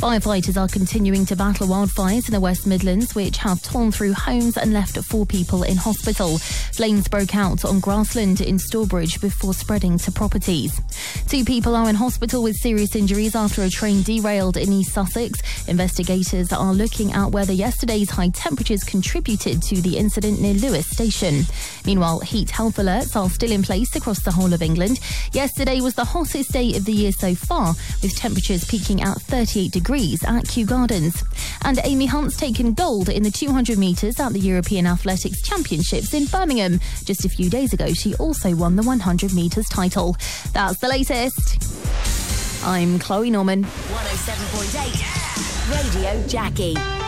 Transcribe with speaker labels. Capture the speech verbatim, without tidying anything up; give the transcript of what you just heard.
Speaker 1: Firefighters are continuing to battle wildfires in the West Midlands, which have torn through homes and left four people in hospital. Flames broke out on grassland in Stourbridge before spreading to properties. Two people are in hospital with serious injuries after a train derailed in East Sussex. Investigators are looking at whether yesterday's high temperatures contributed to the incident near Lewes Station. Meanwhile, heat health alerts are still in place across the whole of England. Yesterday was the hottest day of the year so far, with temperatures peaking at thirty-eight degrees at Kew Gardens. And Amy Hunt's taken gold in the two hundred metres at the European Athletics Championships in Birmingham. Just a few days ago, she also won the one hundred metres title. That's the latest. I'm Chloe Norman.
Speaker 2: one oh seven point eight Radio Jackie.